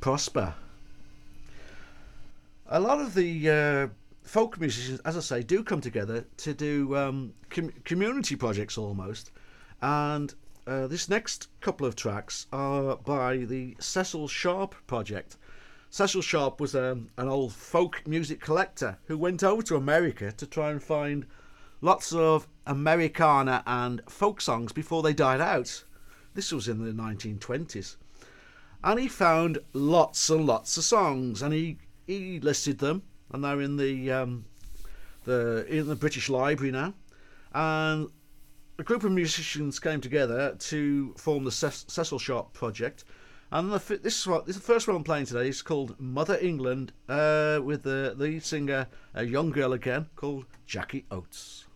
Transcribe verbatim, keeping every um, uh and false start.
prosper. A lot of the uh, folk musicians, as I say, do come together to do um, com- community projects almost. And uh, this next couple of tracks are by the Cecil Sharp Project. Cecil Sharp was um, an old folk music collector who went over to America to try and find lots of Americana and folk songs before they died out. This was in the nineteen twenties. And he found lots and lots of songs, and he, he listed them, and they're in the um, the in the British Library now. And a group of musicians came together to form the Cecil Sharp Project. And the, this, is what, this is the first one I'm playing today. It's called Mother England, uh, with the lead singer, a young girl again, called Jackie Oates.